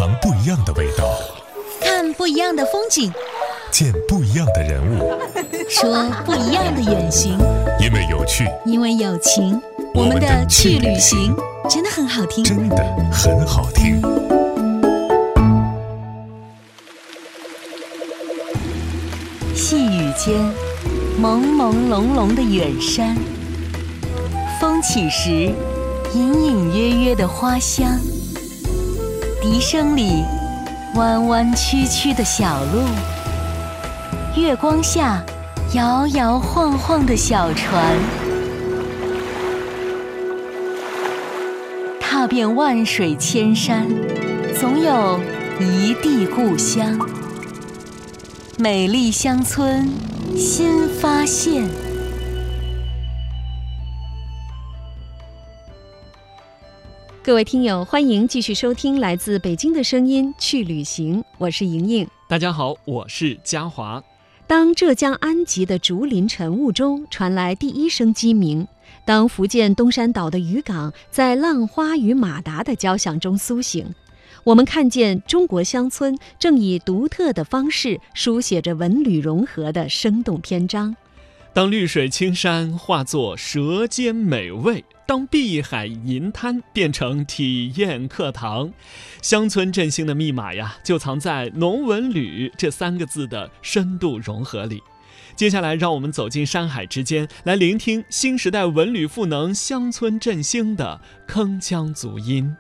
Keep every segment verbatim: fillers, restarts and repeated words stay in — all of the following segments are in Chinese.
尝不一样的味道， 看不一样的风景， 见不一样的人物， 说不一样的远行。 因为有趣， 因为有情，我们的去旅行真的很好听， 真的很好听。 细雨间，朦朦胧胧的远山，风起时，隐隐约约的花香，笛声里，弯弯曲曲的小路，月光下，摇摇晃晃的小船，踏遍万水千山，总有一地故乡。美丽乡村新发现。 各位听友，欢迎继续收听来自北京的声音去旅行，我是莹莹。 大家好，我是嘉华。 当浙江安吉的竹林晨雾中传来第一声鸡鸣，当福建东山岛的渔港在浪花与马达的交响中苏醒，我们看见中国乡村正以独特的方式书写着文旅融合的生动篇章。 当绿水青山化作舌尖美味，当碧海银滩变成体验课堂，乡村振兴的密码呀，就藏在农文旅这三个字的深度融合里。接下来让我们走进山海之间，来聆听新时代文旅赋能乡村振兴的铿锵足音。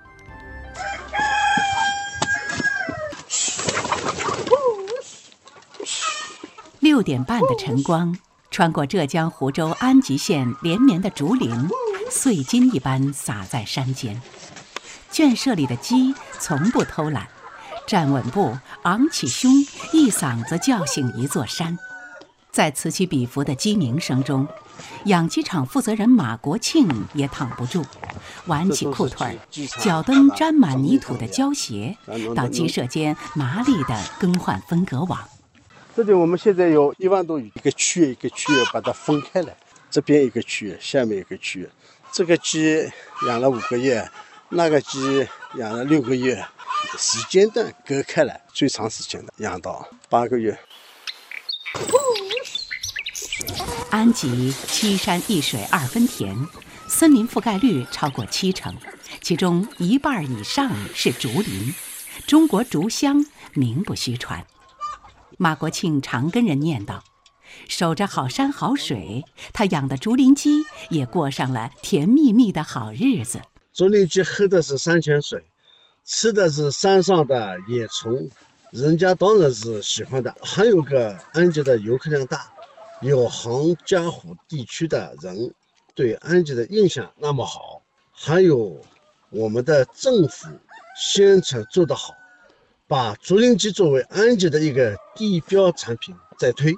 六点半的晨光穿过浙江湖州安吉县连绵的竹林，碎金一般洒在山间。圈舍里的鸡从不偷懒，站稳步，昂起胸，一嗓子叫醒一座山。在此起彼伏的鸡鸣声中，养鸡场负责人马国庆也躺不住，挽起裤腿，脚蹬沾满泥土的胶鞋，到鸡舍间麻利地更换分隔网。 这里我们现在有一万多鱼，一个区域一个区域把它分开来，这边一个区域，下面一个区域。这个鸡养了五个月，那个鸡养了六个月，时间段隔开来，最长时间的养到八个月。 安吉七山一水二分田，森林覆盖率超过七成，其中一半以上是竹林，中国竹乡名不虚传。马国庆常跟人念叨，守着好山好水，他养的竹林鸡也过上了甜蜜蜜的好日子。 竹林鸡喝的是山泉水，吃的是山上的野虫，人家当然是喜欢的。还有个安吉的游客量大，有杭嘉湖地区的人对安吉的印象那么好，还有我们的政府宣传做得好，把竹林鸡作为安吉的一个地标产品在推。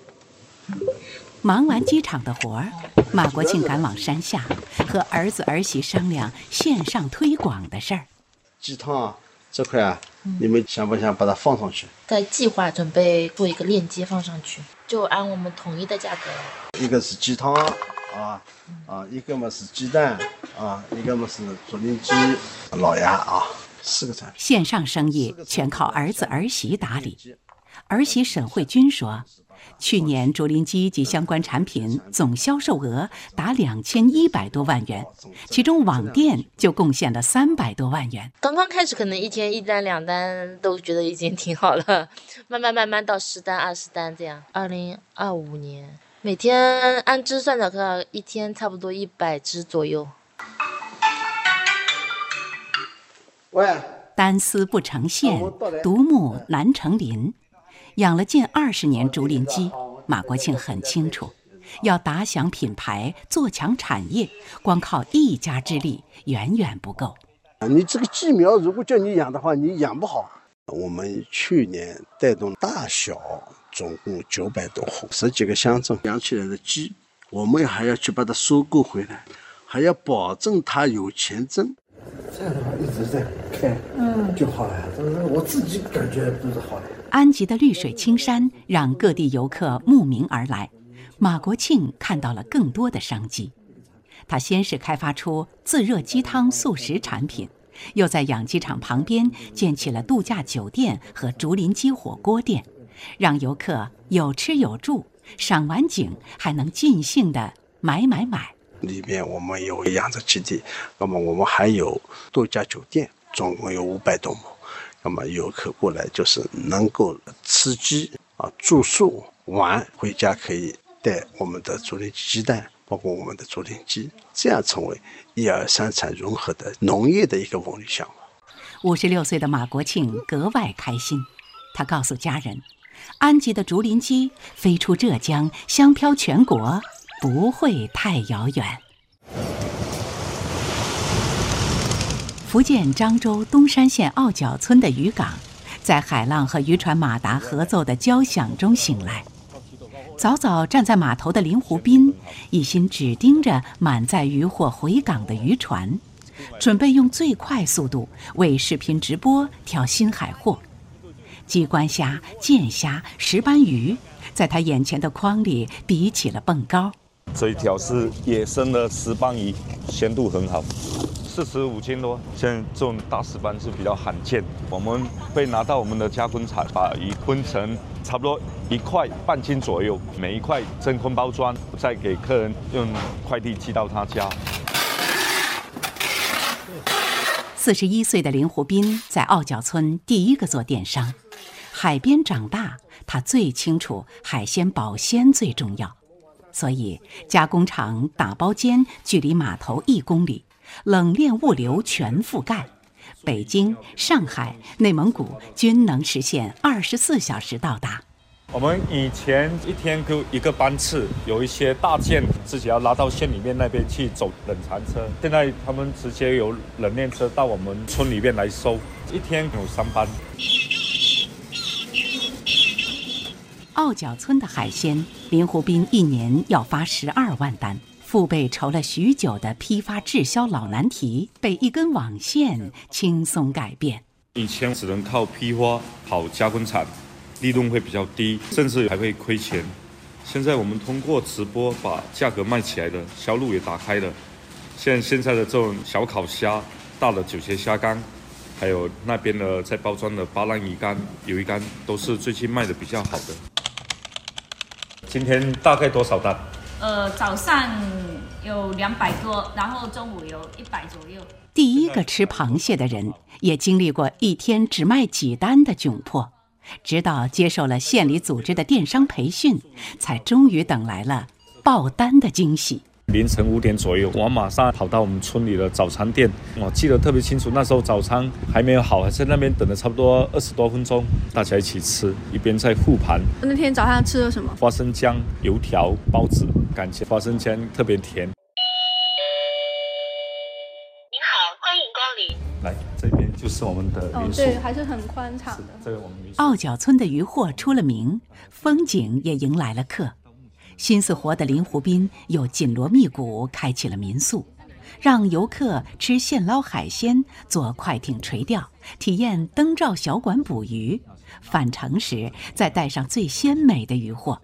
忙完机场的活儿，马国庆赶往山下，和儿子儿媳商量线上推广的事儿。 鸡汤啊，这块啊，嗯、你们想不想把它放上去？ 在计划准备做一个链接放上去，就按我们统一的价格。 一个是鸡汤啊啊，一个嘛是鸡蛋啊，一个嘛是竹林鸡、老鸭啊。四个产品， 线上生意全靠儿子儿媳打理。儿媳沈慧君说，去年竹林鸡及相关产品总销售额达两千一百多万元，其中网店就贡献了三百多万元。 刚刚开始可能一天一单两单都觉得已经挺好了，慢慢慢慢到十单二十单这样。二零二五年每天按只算的话，一天差不多一百只左右。 单丝不成线，独木难成林。养了近二十年竹林鸡，马国庆很清楚，要打响品牌、做强产业，光靠一家之力远远不够。 你这个鸡苗如果叫你养的话，你养不好。我们去年带动大小总共九百多户，十几个乡镇养起来的鸡，我们还要去把它收购回来，还要保证它有钱挣。 这样的话一直在开，嗯，就好了。我自己感觉都是好的。 安吉的绿水青山让各地游客慕名而来，马国庆看到了更多的商机。他先是开发出自热鸡汤速食产品， 又在养鸡场旁边建起了度假酒店和竹林鸡火锅店，让游客有吃有住，赏完景还能尽兴的买买买。 里面我们有养殖基地，那么我们还有度假酒店，总共有五百多亩。那么游客过来就是能够吃鸡啊、住宿玩，回家可以带我们的竹林鸡蛋，包括我们的竹林鸡，这样成为一二三产融合的农业的一个文旅项目。 五十六岁的马国庆格外开心，他告诉家人，安吉的竹林鸡飞出浙江，香飘全国，不会太遥远。福建漳州东山县澳角村的渔港，在海浪和渔船马达合奏的交响中醒来。早早站在码头的林湖滨，一心只盯着满载渔获回港的渔船，准备用最快速度为视频直播挑新海货。鸡冠虾、剑虾、石斑鱼，在他眼前的筐里比起了蹦高。 这一条是野生的石斑鱼，鲜度很好，四十五斤多。现在这种大石斑是比较罕见，我们会拿到我们的加工厂，把鱼分成差不多一块半斤左右，每一块真空包装，再给客人用快递寄到他家。 四十一岁的林湖滨在澳角村第一个做电商，海边长大，他最清楚海鲜保鲜最重要。所以加工厂打包间距离码头一公里，冷链物流全覆盖，北京、上海、内蒙古均能实现二十四小时到达。 我们以前一天就一个班次，有一些大件自己要拉到县里面那边去走冷藏车，现在他们直接有冷链车到我们村里面来收，一天有三班。 澳角村的海鲜，林湖滨一年要发十二万单，父辈愁了许久的批发滞销老难题，被一根网线轻松改变。 以前只能靠批发跑加工厂，利润会比较低，甚至还会亏钱。现在我们通过直播把价格卖起来了，销路也打开了。现在现在的这种小烤虾、大的九节虾干，还有那边的在包装的巴浪鱼干、鱿鱼干，都是最近卖的比较好的。今天大概多少单？ 呃，早上有两百多，然后中午有一百左右。 第一个吃螃蟹的人，也经历过一天只卖几单的窘迫，直到接受了县里组织的电商培训，才终于等来了爆单的惊喜。 凌晨五点左右，我马上跑到我们村里的早餐店，我记得特别清楚。那时候早餐还没有好，还在那边等了差不多二十多分钟，大家一起吃，一边在复盘。 那天早上吃了什么？ 花生酱、油条、包子，感觉花生酱特别甜。您好，欢迎光临。 来，这边就是我们的民宿， 哦，对，还是很宽敞的。 这个我们民宿。 澳角村的渔获出了名，风景也迎来了客。心思活的林湖滨又紧锣密鼓开起了民宿，让游客吃现捞海鲜，坐快艇垂钓，体验灯罩小馆捕鱼，返程时再带上最鲜美的渔获。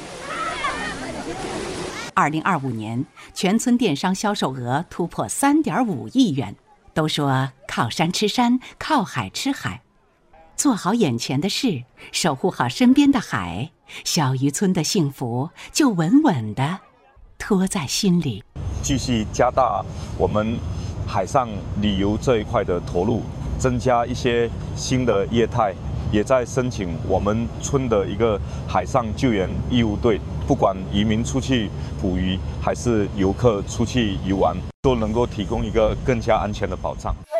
二零二五年，全村电商销售额突破三点五亿元。都说靠山吃山，靠海吃海。做好眼前的事，守护好身边的海，小渔村的幸福就稳稳地托在心里。 继续加大我们海上旅游这一块的投入，增加一些新的业态，也在申请我们村的一个海上救援义务队。不管渔民出去捕鱼，还是游客出去游玩，都能够提供一个更加安全的保障。